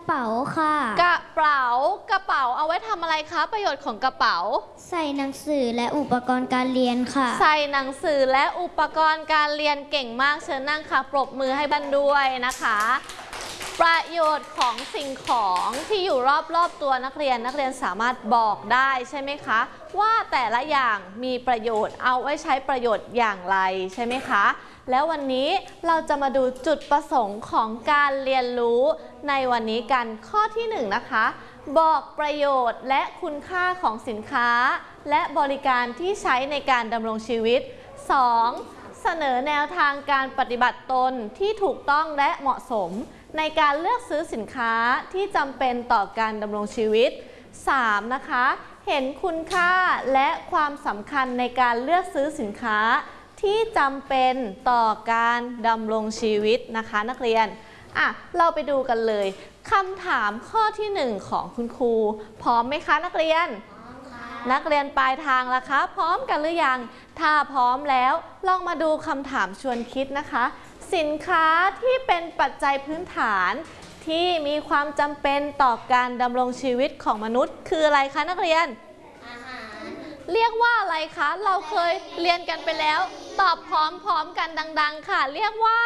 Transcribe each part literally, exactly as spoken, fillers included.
เป๋าค่ะกระเป๋ากระเป๋าเอาไว้ทำอะไรคะประโยชน์ของกระเป๋าใส่หนังสือและอุปกรณ์การเรียนค่ะใส่หนังสือและอุปกรณ์การเรียนเก่งมากเชิญนั่งค่ะปรบมือให้บันด้วยนะคะประโยชน์ของสิ่งของที่อยู่รอบๆตัวนักเรียนนักเรียนสามารถบอกได้ใช่ไหมคะว่าแต่ละอย่างมีประโยชน์เอาไว้ใช้ประโยชน์อย่างไรใช่ไหมคะแล้ววันนี้เราจะมาดูจุดประสงค์ของการเรียนรู้ในวันนี้กันข้อที่หนึ่งนะคะบอกประโยชน์และคุณค่าของสินค้าและบริการที่ใช้ในการดำรงชีวิต สอง เสนอแนวทางการปฏิบัติตนที่ถูกต้องและเหมาะสมในการเลือกซื้อสินค้าที่จำเป็นต่อการดำรงชีวิต สาม นะคะเห็นคุณค่าและความสำคัญในการเลือกซื้อสินค้าที่จำเป็นต่อการดำรงชีวิตนะคะนักเรียนอ่ะเราไปดูกันเลยคำถามข้อที่หนึ่งของคุณครูพร้อมไหมคะนักเรียนนักเรียนปลายทางล่ะคะพร้อมกันหรือยังถ้าพร้อมแล้วลองมาดูคำถามชวนคิดนะคะสินค้าที่เป็นปัจจัยพื้นฐานที่มีความจำเป็นต่อการดำรงชีวิตของมนุษย์คืออะไรคะนักเรียนอาหารเรียกว่าอะไรคะเราเคยเรียนกันไปแล้วตอบพร้อมๆกันดังๆค่ะเรียกว่า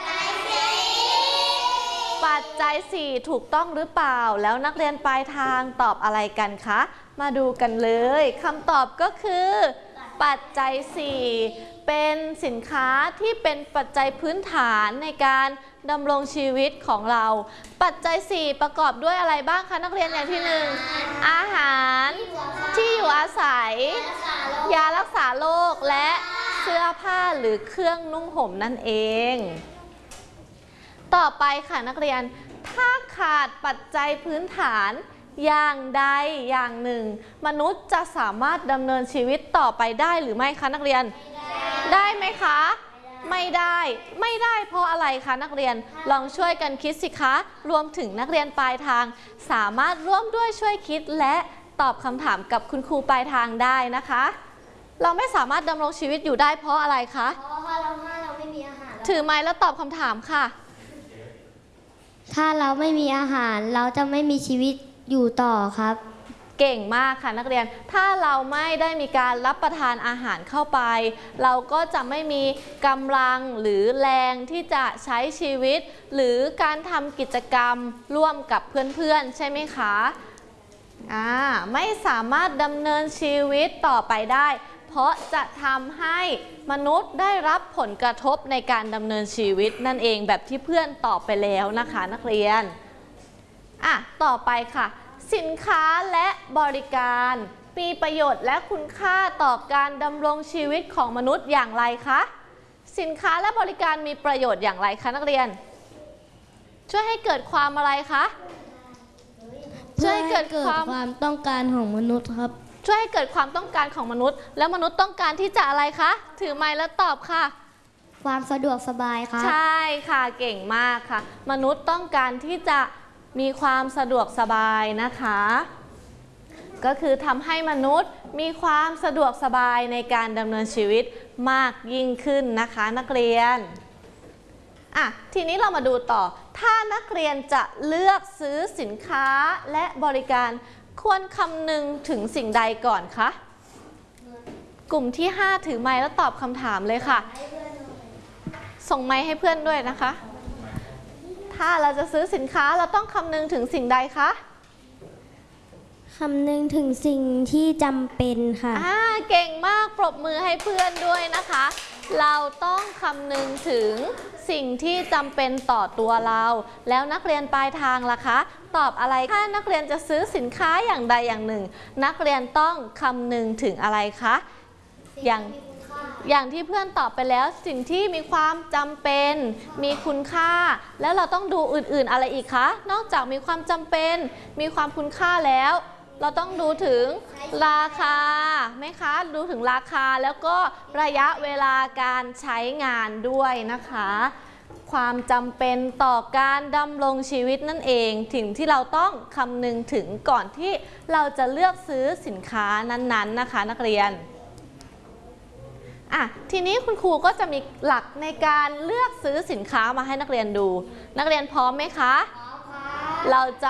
ปัจจัยสี่ถูกต้องหรือเปล่าแล้วนักเรียนปลายทางตอบอะไรกันคะมาดูกันเลยคำตอบก็คือปัจจัยสี่เป็นสินค้าที่เป็นปัจจัยพื้นฐานในการดำรงชีวิตของเราปัจจัยสี่ประกอบด้วยอะไรบ้างคะนักเรียนอย่างที่หนึ่งอาหารที่อยู่อาศัยยารักษาโรคและเสื้อผ้าหรือเครื่องนุ่งห่มนั่นเองต่อไปค่ะนักเรียนถ้าขาดปัจจัยพื้นฐานอย่างใดอย่างหนึ่งมนุษย์จะสามารถดำเนินชีวิตต่อไปได้หรือไม่คะนักเรียนได้ไหมคะไม่ได้ไม่ได้เพราะอะไรคะนักเรียนลองช่วยกันคิดสิคะรวมถึงนักเรียนปลายทางสามารถร่วมด้วยช่วยคิดและตอบคำถามกับคุณครูปลายทางได้นะคะเราไม่สามารถดำรงชีวิตอยู่ได้เพราะอะไรคะเพราะว่าเราเราไม่มีอาหารถือไม้แล้วตอบคำถามค่ะถ้าเราไม่มีอาหารเราจะไม่มีชีวิตอยู่ต่อครับเก่งมากค่ะนักเรียนถ้าเราไม่ได้มีการรับประทานอาหารเข้าไปเราก็จะไม่มีกำลังหรือแรงที่จะใช้ชีวิตหรือการทำกิจกรรมร่วมกับเพื่อนๆใช่ไหมคะอ่าไม่สามารถดำเนินชีวิตต่อไปได้เพราะจะทำให้มนุษย์ได้รับผลกระทบในการดำเนินชีวิตนั่นเองแบบที่เพื่อนตอบไปแล้วนะคะนักเรียนอ่ะต่อไปค่ะสินค้าและบริการมีประโยชน์และคุณค่าต่อการดำรงชีวิตของมนุษย์อย่างไรคะสินค้าและบริการมีประโยชน์อย่างไรคะนักเรียนช่วยให้เกิดความอะไรคะช่วยให้เกิดความต้องการของมนุษย์ครับช่วยให้เกิดความต้องการของมนุษย์แล้วมนุษย์ต้องการที่จะอะไรคะถือไม้แล้วตอบค่ะความสะดวกสบายค่ะใช่ค่ะเก่งมากค่ะมนุษย์ต้องการที่จะมีความสะดวกสบายนะคะก็คือทำให้มนุษย์มีความสะดวกสบายในการดำเนินชีวิตมากยิ่งขึ้นนะคะนักเรียนอ่ะทีนี้เรามาดูต่อถ้านักเรียนจะเลือกซื้อสินค้าและบริการควรคำนึงถึงสิ่งใดก่อนคะกลุ่มที่ห้าถือไมค์แล้วตอบคำถามเลยค่ะส่งไมค์ให้เพื่อนด้วยนะคะถ้าเราจะซื้อสินค้าเราต้องคำนึงถึงสิ่งใดคะคำนึงถึงสิ่งที่จำเป็นค่ะอ่าเก่งมากปรบมือให้เพื่อนด้วยนะคะเราต้องคำนึงถึงสิ่งที่จำเป็นต่อตัวเราแล้วนักเรียนปลายทางล่ะคะตอบอะไรถ้านักเรียนจะซื้อสินค้าอย่างใดอย่างหนึ่งนักเรียนต้องคำนึงถึงอะไรคะอย่างอย่างที่เพื่อนตอบไปแล้วสิ่งที่มีความจำเป็นมีคุณค่าแล้วเราต้องดูอื่นๆอะไรอีกคะนอกจากมีความจำเป็นมีความคุณค่าแล้วเราต้องดูถึงราคาไหมคะดูถึงราคาแล้วก็ระยะเวลาการใช้งานด้วยนะคะความจำเป็นต่อการดำรงชีวิตนั่นเองสิ่งที่เราต้องคำนึงถึงก่อนที่เราจะเลือกซื้อสินค้านั้นๆนะคะนักเรียนอ่ะทีนี้คุณครูก็จะมีหลักในการเลือกซื้อสินค้ามาให้นักเรียนดูนักเรียนพร้อมไหมคะพร้อมค่ะเราจะ